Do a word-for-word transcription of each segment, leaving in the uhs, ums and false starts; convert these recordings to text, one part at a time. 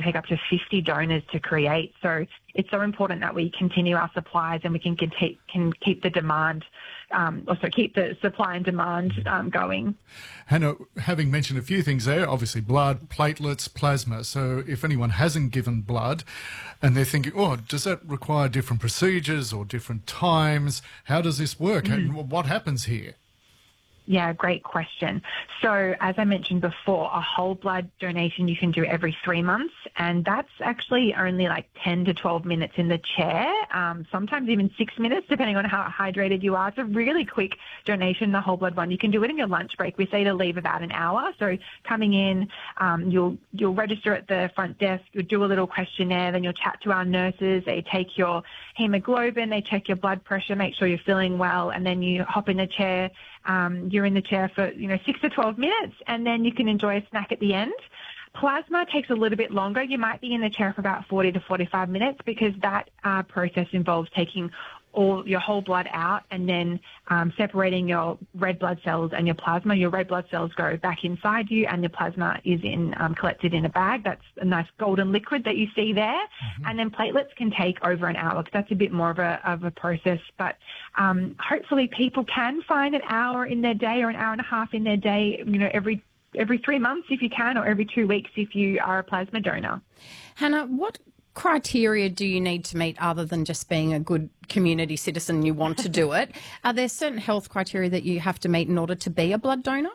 take up to fifty donors to create. So it's so important that we continue our supplies and we can keep, can keep the demand, um, also keep the supply and demand um, going. Hannah, having mentioned a few things there, obviously blood, platelets, plasma. So if anyone hasn't given blood and they're thinking, oh, does that require different procedures or different times? How does this work? Mm. And what happens here? Yeah, great question. So as I mentioned before, a whole blood donation you can do every three months, and that's actually only like ten to twelve minutes in the chair, um, sometimes even six minutes, depending on how hydrated you are. It's a really quick donation, the whole blood one. You can do it in your lunch break. We say to leave about an hour. So coming in, um, you'll you'll register at the front desk, you'll do a little questionnaire, then you'll chat to our nurses. They take your hemoglobin, they check your blood pressure, make sure you're feeling well, and then you hop in the chair. Um, you're in the chair for, you know, six to twelve minutes, and then you can enjoy a snack at the end. Plasma takes a little bit longer. You might be in the chair for about forty to forty-five minutes because that uh, process involves taking all your whole blood out and then um, separating your red blood cells and your plasma. Your red blood cells go back inside you, and your plasma is in um, collected in a bag. That's a nice golden liquid that you see there. Mm-hmm. And then platelets can take over an hour because that's a bit more of a of a process. But um, hopefully people can find an hour in their day or an hour and a half in their day, you know, every every three months if you can, or every two weeks if you are a plasma donor. Hannah, what criteria do you need to meet other than just being a good community citizen and you want to do it? Are there certain health criteria that you have to meet in order to be a blood donor?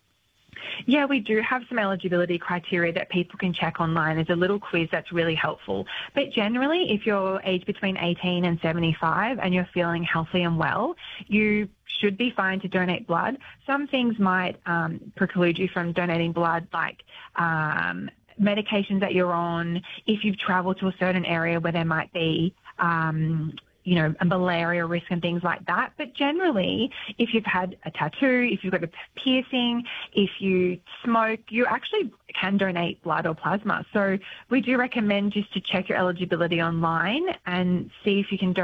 Yeah, we do have some eligibility criteria that people can check online. There's a little quiz that's really helpful. But generally, if you're aged between eighteen and seventy-five and you're feeling healthy and well, you should be fine to donate blood. Some things might um, preclude you from donating blood, like um, medications that you're on, if you've traveled to a certain area where there might be um, you know, a malaria risk and things like that. But generally, if you've had a tattoo, if you've got a piercing, if you smoke, you actually can donate blood or plasma. So we do recommend just to check your eligibility online and see if you can donate